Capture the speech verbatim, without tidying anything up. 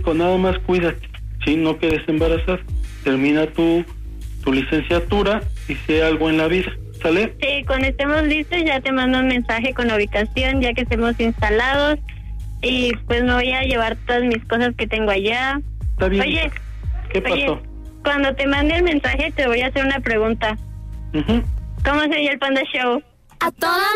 hijo, nada más cuídate, ¿sí? No quedes embarazada. Termina tu, tu licenciatura y sea algo en la vida, ¿sale? Sí, cuando estemos listos ya te mando un mensaje con la ubicación, ya que estemos instalados. Y pues me voy a llevar todas mis cosas que tengo allá. Está bien. Oye, ¿qué pasó? Oye, cuando te mande el mensaje te voy a hacer una pregunta. Uh-huh. ¿Cómo sería el Panda Show? A toda